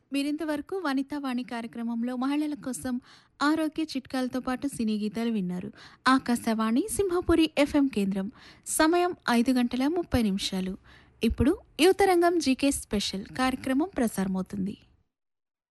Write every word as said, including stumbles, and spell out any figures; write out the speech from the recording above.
మీరింతవరకు వనితా వాణి కార్యక్రమంలో మహిళల కోసం ఆరోగ్య చిట్కాలతో పాటు సినీ గీతాలు విన్నారు. ఆకాశవాణి సింహపురి ఎఫ్ఎం కేంద్రం. సమయం ఐదు గంటల ముప్పై నిమిషాలు. ఇప్పుడు యువతరంగం జీకే స్పెషల్ కార్యక్రమం ప్రసారమవుతుంది.